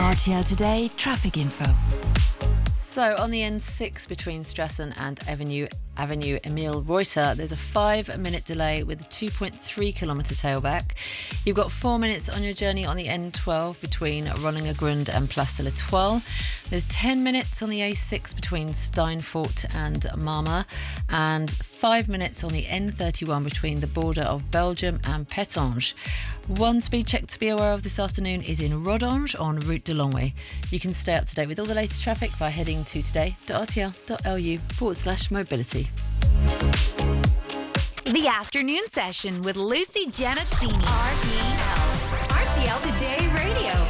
RTL Today traffic info. So on the N6 between Stressen and Avenue Emile Reuter, there's a 5-minute delay with a 2.3 kilometre tailback. You've got 4 minutes on your journey on the N12 between Rollingergrund and Place de l'Etoile. There's 10 minutes on the A6 between Steinfort and Marmar, and 5 minutes on the N31 between the border of Belgium and Pétange. One speed check to be aware of this afternoon is in Rodange on Route de Longwy. You can stay up to date with all the latest traffic by heading to today.rtl.lu/mobility. The afternoon session with Lucy Janazzini. RTL Today Radio.